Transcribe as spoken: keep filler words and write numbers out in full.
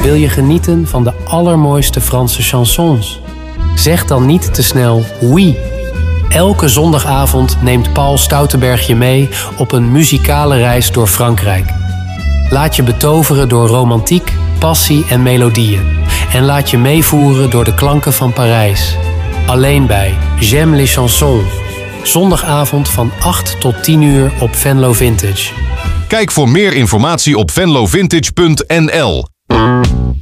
Wil je genieten van de allermooiste Franse chansons? Zeg dan niet te snel oui. Elke zondagavond neemt Paul Stoutenberg je mee op een muzikale reis door Frankrijk. Laat je betoveren door romantiek, passie en melodieën. En laat je meevoeren door de klanken van Parijs. Alleen bij J'aime les chansons. Zondagavond van acht tot tien uur op Venlo Vintage. Kijk voor meer informatie op venlo vintage punt n l.